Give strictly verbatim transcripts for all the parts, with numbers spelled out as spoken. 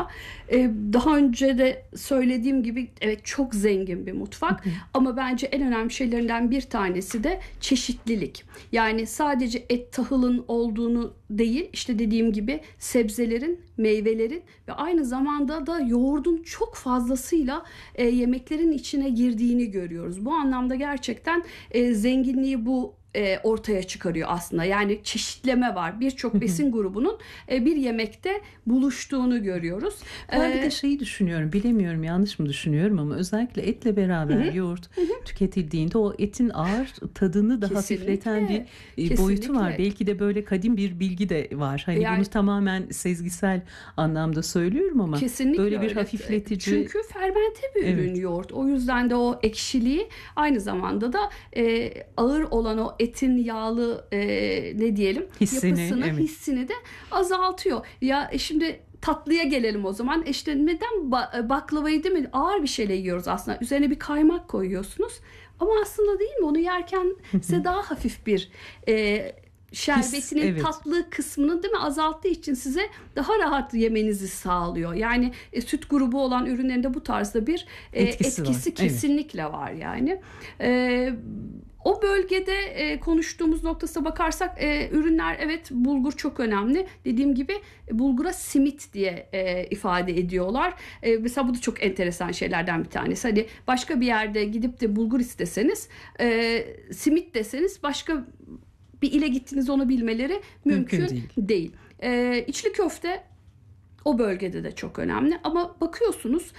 mesela. Ee, daha önce de söylediğim gibi evet çok zengin bir mutfak ama bence en önemli şeylerinden bir tanesi de çeşitlilik. Yani sadece et tahılın olduğunu değil, işte dediğim gibi sebzelerin, meyvelerin ve aynı zamanda da yoğurdun çok fazlasıyla e, yemeklerin içine girdiğini görüyoruz. Bu anlamda gerçekten e, zenginliği bu e, ortaya çıkarıyor aslında. Yani çeşitleme var. Birçok besin grubunun e, bir yemekte buluştuğunu görüyoruz. Ben bir E, de şeyi düşünüyorum, bilemiyorum yanlış mı düşünüyorum ama özellikle etle beraber yoğurt tüketildiğinde o etin ağır tadını da hafifleten bir Kesinlikle. e, boyutu var. Kesinlikle. Belki de böyle kadim bir bilgi de var. Hani Yani- bunu tamamen sezgisel anlamda söylüyorum ama Kesinlikle böyle bir öyle. hafifletici. Çünkü fermente bir ürün Evet. yoğurt. O yüzden de o ekşiliği aynı zamanda da e, ağır olan o etin yağlı e, ne diyelim Hissini, yapısını, evet. hissini de azaltıyor. Ya e, şimdi tatlıya gelelim o zaman. E İşte neden ba- baklavayı değil mi ağır bir şeyle yiyoruz aslında. Üzerine bir kaymak koyuyorsunuz. Ama aslında değil mi onu yerken size daha hafif bir e, şerbetinin evet. tatlı kısmını değil mi azalttığı için size daha rahat yemenizi sağlıyor. Yani e, süt grubu olan ürünlerinde bu tarzda bir e, Etkisi etkisi, var, kesinlikle var yani. E, o bölgede e, konuştuğumuz noktasına bakarsak e, ürünler evet bulgur çok önemli. Dediğim gibi e, bulgura simit diye e, ifade ediyorlar. E, mesela bu da çok enteresan şeylerden bir tanesi. Hani başka bir yerde gidip de bulgur isteseniz e, simit deseniz başka bir ile gittiniz onu bilmeleri mümkün, Mümkün değil. değil. değil. Ee, içli köfte o bölgede de çok önemli ama bakıyorsunuz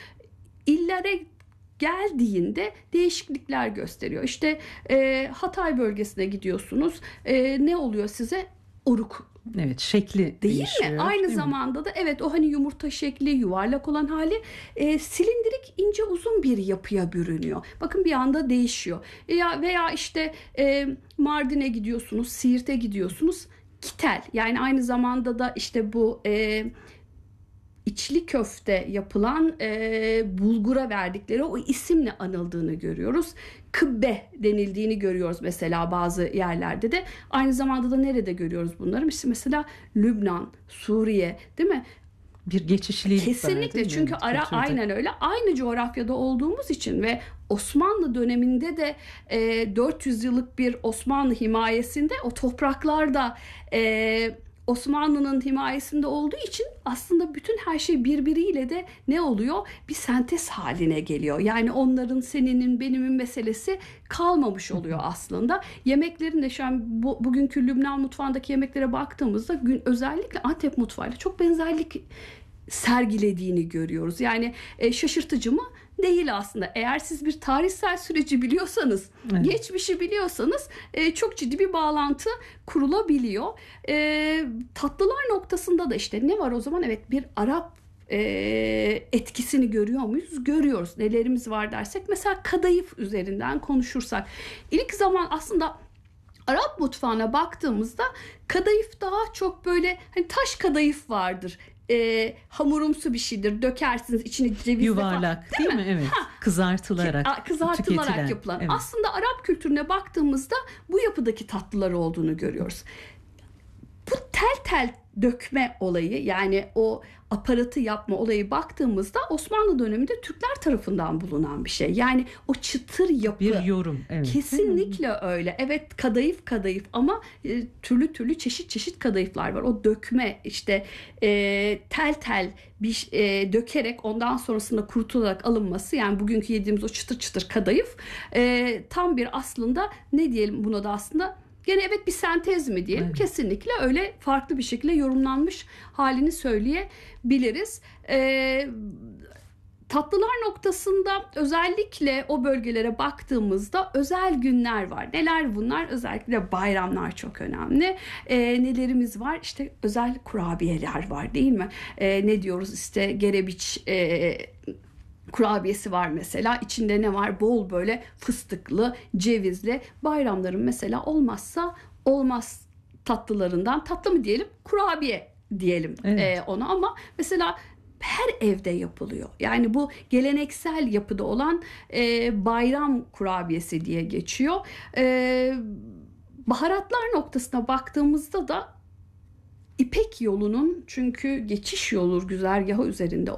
illere geldiğinde değişiklikler gösteriyor. İşte e, Hatay bölgesine gidiyorsunuz. E, ne oluyor size? Oruk. Evet, şekli Değil değişiyor. mi? Aynı değil mi? zamanda da evet o hani yumurta şekli, yuvarlak olan hali e, silindirik, ince, uzun bir yapıya bürünüyor. Bakın bir anda değişiyor. Veya veya işte e, Mardin'e gidiyorsunuz, Siirt'e gidiyorsunuz. Kitel. Yani aynı zamanda da işte bu e, içli köfte yapılan e, bulgura verdikleri o isimle anıldığını görüyoruz. Kıbbe denildiğini görüyoruz mesela bazı yerlerde de. Aynı zamanda da nerede görüyoruz bunları? İşte mesela Lübnan, Suriye, değil mi? Bir geçişlilik var, Kesinlikle değil mi? çünkü Evet, ara kültürde. aynen öyle. Aynı coğrafyada olduğumuz için ve Osmanlı döneminde de e, dört yüz yıllık bir Osmanlı himayesinde o topraklarda e, Osmanlı'nın himayesinde olduğu için aslında bütün her şey birbiriyle de ne oluyor? Bir sentez haline geliyor. Yani onların seninin benimin meselesi kalmamış oluyor aslında. Yemeklerin de şu an bu, bugünkü Lübnan mutfağındaki yemeklere baktığımızda gün, özellikle Antep mutfağıyla çok benzerlik sergilediğini görüyoruz. Yani e, şaşırtıcı mı? Değil aslında. Eğer siz bir tarihsel süreci biliyorsanız, Evet. geçmişi biliyorsanız e, çok ciddi bir bağlantı kurulabiliyor. E, tatlılar noktasında da işte ne var o zaman? Evet bir Arap e, etkisini görüyor muyuz? Görüyoruz. Nelerimiz var dersek mesela kadayıf üzerinden konuşursak. İlk zaman aslında Arap mutfağına baktığımızda kadayıf daha çok böyle hani taş kadayıf vardır. E, hamurumsu bir şeydir. Dökersiniz içine cevizle Yuvarlak falan. değil, mi? Evet. Ha, Kızartılarak, Ki- kızartılarak tüketilen. yapılan. Evet. Aslında Arap kültürüne baktığımızda bu yapıdaki tatlılar olduğunu görüyoruz. Bu tel tel dökme olayı yani o aparatı yapma olayı baktığımızda Osmanlı döneminde Türkler tarafından bulunan bir şey. Yani o çıtır yapı. Bir yorum. Evet. Kesinlikle öyle. Evet kadayıf kadayıf ama e, türlü türlü çeşit çeşit kadayıflar var. O dökme işte e, tel tel bir e, dökerek ondan sonrasında kurutularak alınması yani bugünkü yediğimiz o çıtır çıtır kadayıf e, tam bir aslında ne diyelim buna da aslında gene evet bir sentez mi diyelim? Evet. Kesinlikle öyle farklı bir şekilde yorumlanmış halini söyleyebiliriz. Ee, tatlılar noktasında özellikle o bölgelere baktığımızda özel günler var. Neler bunlar? Özellikle bayramlar çok önemli. Ee, nelerimiz var? İşte özel kurabiyeler var değil mi? Ee, ne diyoruz işte gerebiç e, kurabiyesi var mesela. İçinde ne var? Bol böyle fıstıklı, cevizli. Bayramların mesela olmazsa olmaz tatlılarından. Tatlı mı diyelim? Kurabiye diyelim Evet. e, ona ama mesela her evde yapılıyor. Yani bu geleneksel yapıda olan e, bayram kurabiyesi diye geçiyor. E, baharatlar noktasına baktığımızda da İpek yolunun çünkü geçiş yolu güzergahı üzerinde